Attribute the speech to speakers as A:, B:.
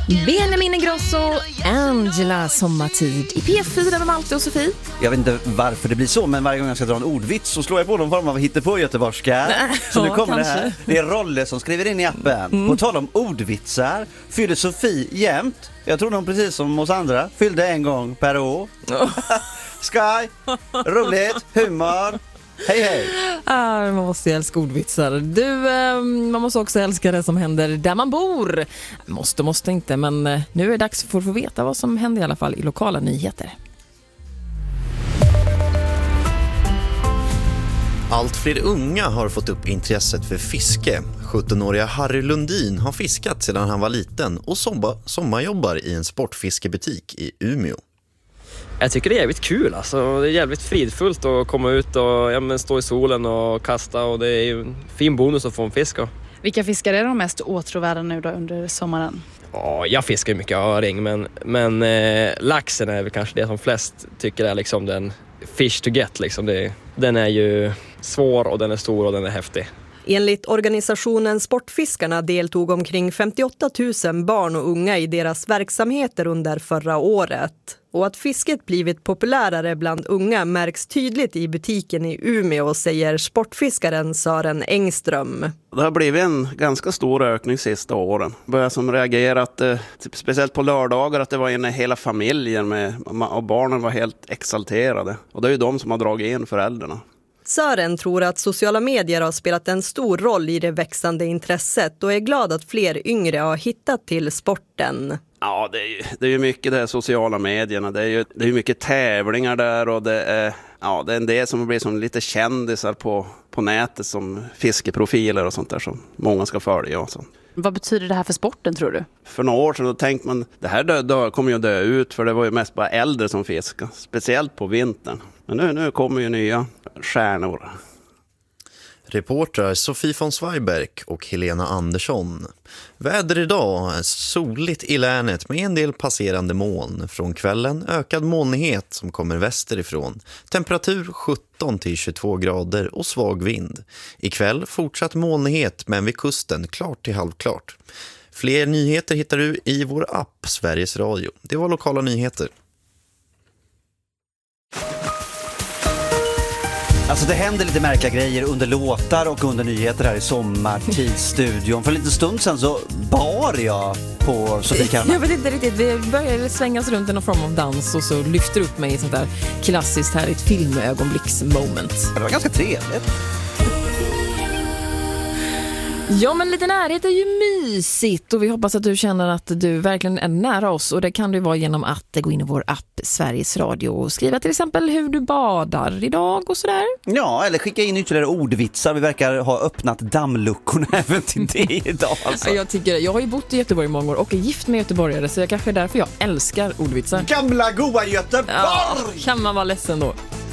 A: Benjamin Ingrosso, Angela Sommartid i P4 med Malte och Sofie.
B: Jag vet inte varför det blir så, men varje gång jag ska dra en ordvits så slår jag på någon form av hittepå göteborgska. Så nu kommer det här. Det är Rolle som skriver in i appen. På tal om ordvitsar, fyller Sofie jämt. Jag tror hon precis som oss andra fyllde en gång per år. Sky, roligt, humor. Hej hej!
A: Man måste älska ordvitsar. Man måste också älska det som händer där man bor. Måste inte, men nu är det dags för att få veta vad som händer i alla fall i lokala nyheter.
C: Allt fler unga har fått upp intresset för fiske. 17-åriga Harry Lundin har fiskat sedan han var liten och sommarjobbar i en sportfiskebutik i Umeå.
D: Jag tycker det är jävligt kul, alltså. Det är jävligt fridfullt att komma ut och stå i solen och kasta, och det är ju en fin bonus att få en fisk.
E: Vilka fiskar är de mest åtråvärda nu då under sommaren?
D: Ja, jag fiskar ju mycket öring, men laxen är väl kanske det som flest tycker är liksom den fish to get. Liksom. Den är ju svår och den är stor och den är häftig.
F: Enligt organisationen Sportfiskarna deltog omkring 58 000 barn och unga i deras verksamheter under förra året. Och att fisket blivit populärare bland unga märks tydligt i butiken i Umeå, säger sportfiskaren Sören Engström.
G: Det har blivit en ganska stor ökning sista åren. Börjar som reagerat, speciellt på lördagar, att det var inne hela familjen och barnen var helt exalterade. Och det är ju de som har dragit in föräldrarna.
F: Sören tror att sociala medier har spelat en stor roll i det växande intresset och är glad att fler yngre har hittat till sporten.
G: Ja, det är ju mycket det här sociala medierna. Det är ju mycket tävlingar där, och det är en del som blir som lite kändisar på nätet som fiskeprofiler och sånt där som många ska följa och så.
E: Vad betyder det här för sporten, tror du?
G: För några år sedan då tänkte man det här kommer ju dö ut, för det var ju mest bara äldre som fiskade, speciellt på vintern. Men nu kommer ju nya stjärnor.
C: Reportrar Sofie von Zweiberg och Helena Andersson. Väder idag är soligt i länet med en del passerande moln. Från kvällen ökad molnighet som kommer västerifrån. Temperatur 17-22 grader och svag vind. Ikväll fortsatt molnighet, men vid kusten klart till halvklart. Fler nyheter hittar du i vår app Sveriges Radio. Det var lokala nyheter.
B: Alltså det händer lite märkliga grejer under låtar och under nyheter här i Sommartidsstudion. För en liten stund sedan så bar jag på Sofie Kalmar.
A: Jag vet inte riktigt, vi började svängas runt i någon form av dans och så lyfter upp mig i sånt där klassiskt här, ett filmögonblicksmoment.
B: Det var ganska trevligt.
A: Ja, men lite närhet är ju mysigt och vi hoppas att du känner att du verkligen är nära oss, och det kan du vara genom att gå in i vår app Sveriges Radio och skriva till exempel hur du badar idag och sådär.
B: Ja, eller skicka in ytterligare ordvitsar. Vi verkar ha öppnat dammluckorna även till det idag. Alltså.
A: Jag har ju bott i Göteborg i många år och är gift med göteborgare, så jag kanske är därför jag älskar ordvitsar.
B: Gamla goa Göteborg!
A: Ja, kan man vara ledsen då.